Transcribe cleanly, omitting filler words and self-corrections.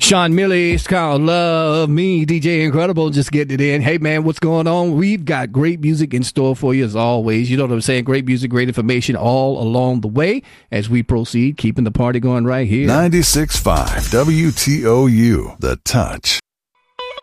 Sean Milley, it's called Love Me. DJ Incredible just getting it in. Hey, man, what's going on? We've got great music in store for you as always. You know what I'm saying? Great music, great information all along the way as we proceed, keeping the party going right here. 96.5 WTOU, The Touch.